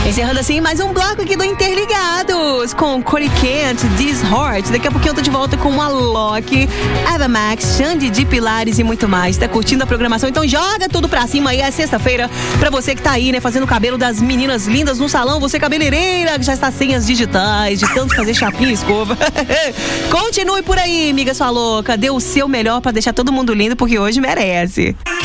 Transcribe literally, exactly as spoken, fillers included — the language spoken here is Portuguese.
Encerrando assim mais um bloco aqui do Interligados com Corey Kent, This Heart. Daqui a pouquinho eu tô de volta com a Loki, Eva Max, Xande de Pilares e muito mais. Tá curtindo a programação? Então joga tudo pra cima aí. É sexta-feira pra você que tá aí, né, fazendo o cabelo das meninas lindas no salão. Você cabeleireira que já está sem as digitais, de tanto fazer chapinha e escova. Continue por aí, amiga sua louca. Dê o seu melhor pra deixar todo mundo lindo, porque hoje merece.